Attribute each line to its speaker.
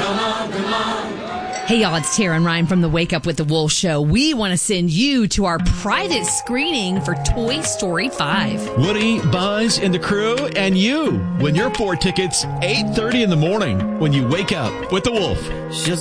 Speaker 1: Hey, y'all, it's Tara and Ryan from the Wake Up with the Wolf Show. We want to send you to our private screening for Toy Story 5.
Speaker 2: Woody, Buzz, and the crew, and you win your 4 tickets 8:30 in the morning when you wake up with the Wolf.